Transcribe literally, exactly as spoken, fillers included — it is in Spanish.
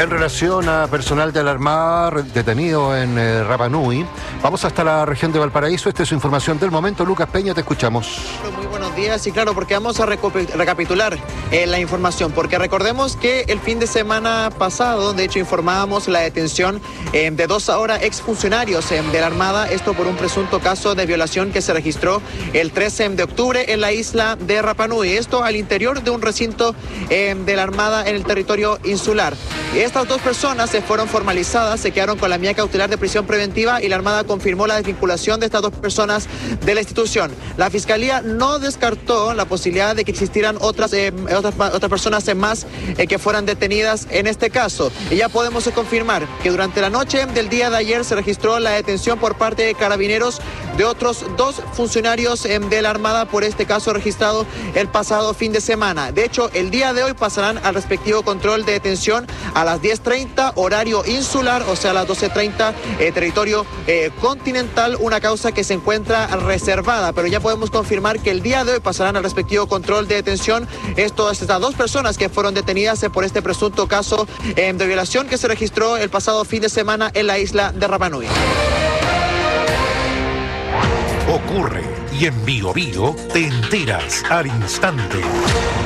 En relación a personal de la Armada detenido en eh, Rapa Nui, vamos hasta la región de Valparaíso. Esta es su información del momento. Lucas Peña, te escuchamos. Muy buenos días, y claro, porque vamos a recapitular eh, la información, porque recordemos que el fin de semana pasado, de hecho, informábamos la detención eh, de dos ahora exfuncionarios eh, de la Armada, esto por un presunto caso de violación que se registró el trece de octubre en la isla de Rapa Nui, esto al interior de un recinto eh, de la Armada en el territorio insular. Estas dos personas se fueron formalizadas, se quedaron con la medida cautelar de prisión preventiva y la Armada confirmó la desvinculación de estas dos personas de la institución. La Fiscalía no descartó la posibilidad de que existieran otras, eh, otras, otras personas más eh, que fueran detenidas en este caso. Y ya podemos confirmar que durante la noche del día de ayer se registró la detención por parte de carabineros de otros dos funcionarios eh, de la Armada por este caso registrado el pasado fin de semana. De hecho, el día de hoy pasarán al respectivo control de detención a las diez treinta, horario insular, o sea, a las doce treinta, eh, territorio eh, continental, una causa que se encuentra reservada, pero ya podemos confirmar que el día de hoy pasarán al respectivo control de detención estos, estas dos personas que fueron detenidas eh, por este presunto caso eh, de violación que se registró el pasado fin de semana en la isla de Rapa Nui. Ocurre y en Bio Bio te enteras al instante.